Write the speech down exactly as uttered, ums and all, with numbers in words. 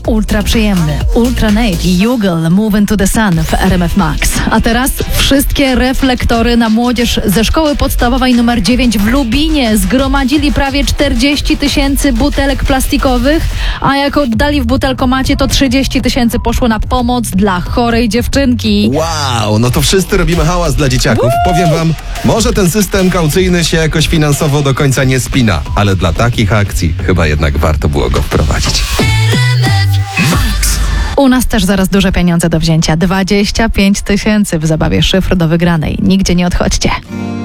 ultra przyjemny. Ultra Nate i Jugal Moving to the Sun w R M F Max. A teraz wszystkie reflektory na młodzież ze szkoły podstawowej numer dziewięć w Lubinie zgromadzili prawie czterdzieści tysięcy butelek plastikowych, a jak oddali w butelkomacie, to trzydzieści tysięcy poszło na pomoc dla chorej dziewczynki. Wow, no to wszyscy robimy hałas dla dzieciaków. Woo! Powiem wam, może ten system kaucyjny się jakoś finansowo do końca nie spina, ale dla takich akcji chyba jednak warto było go wprowadzić. U nas też zaraz duże pieniądze do wzięcia. dwadzieścia pięć tysięcy w zabawie Szyfr do wygranej. Nigdzie nie odchodźcie.